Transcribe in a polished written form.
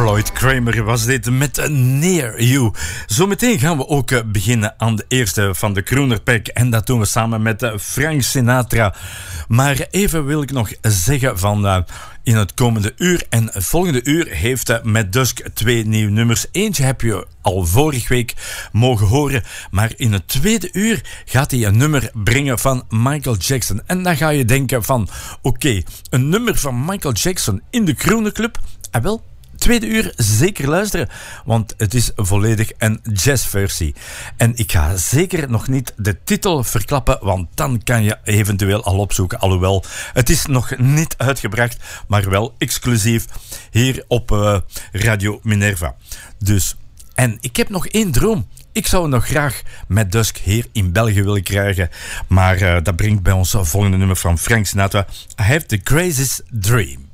Floyd Kramer was dit met Near You. Zometeen gaan we ook beginnen aan de eerste van de Crooner Pack. En dat doen we samen met Frank Sinatra. Maar even wil ik nog zeggen van... in het komende uur en het volgende uur heeft Matt Dusk 2 nieuwe nummers. Eentje heb je al vorige week mogen horen. Maar in het tweede uur gaat hij een nummer brengen van Michael Jackson. En dan ga je denken van... Oké, een nummer van Michael Jackson in de Crooner Club? Ah wel... Tweede uur zeker luisteren, want het is volledig een jazzversie. En ik ga zeker nog niet de titel verklappen, want dan kan je eventueel al opzoeken. Alhoewel, het is nog niet uitgebracht, maar wel exclusief hier op Radio Minerva. Dus, en ik heb nog één droom. Ik zou nog graag Matt Dusk hier in België willen krijgen, maar dat brengt bij ons volgende nummer van Frank Sinatra. I have the craziest dream.